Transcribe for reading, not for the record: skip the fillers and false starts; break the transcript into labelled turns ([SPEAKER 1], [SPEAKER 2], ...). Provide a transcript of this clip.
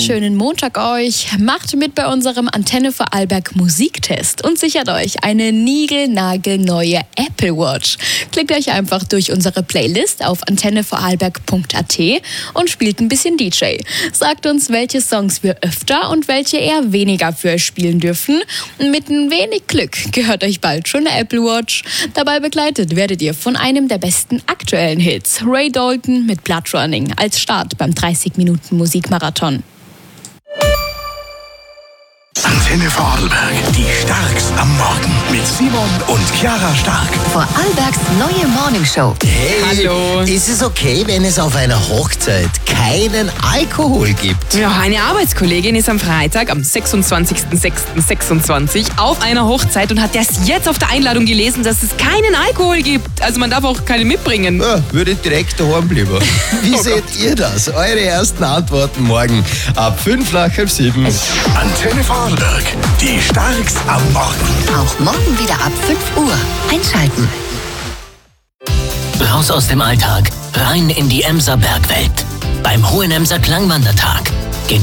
[SPEAKER 1] wunderschönen Montag euch. Macht mit bei unserem Antenne Vorarlberg Musiktest und sichert euch eine niegelnagelneue Apple Watch. Klickt euch einfach durch unsere Playlist auf antennevorarlberg.at und spielt ein bisschen DJ. Sagt uns, welche Songs wir öfter und welche eher weniger für euch spielen dürfen. Mit ein wenig Glück gehört euch bald schon eine Apple Watch. Dabei begleitet werdet ihr von einem der besten aktuellen Hits, Ray Dalton mit Blood Running, als Start beim 30-Minuten-Musikmarathon.
[SPEAKER 2] Antenne Vorarlberg, die Starks am Morgen mit Simon und Chiara Stark.
[SPEAKER 3] Vorarlbergs neue Morningshow.
[SPEAKER 4] Hey,
[SPEAKER 5] Hallo.
[SPEAKER 4] Ist es okay, wenn es auf einer Hochzeit keinen Alkohol gibt?
[SPEAKER 5] Ja, eine Arbeitskollegin ist am Freitag, am 26.06.26 auf einer Hochzeit und hat erst jetzt auf der Einladung gelesen, dass es keinen Alkohol gibt. Also man darf auch keinen mitbringen.
[SPEAKER 4] Ja, würde direkt daheim bleiben. Wie seht ihr das? Eure ersten Antworten morgen ab 7:05.
[SPEAKER 2] Antenne Vorarlberg, die Starks am Morgen.
[SPEAKER 3] Auch morgen wieder ab 5 Uhr. Einschalten.
[SPEAKER 6] Raus aus dem Alltag, rein in die Emser Bergwelt. Beim Hohenemser Klangwandertag.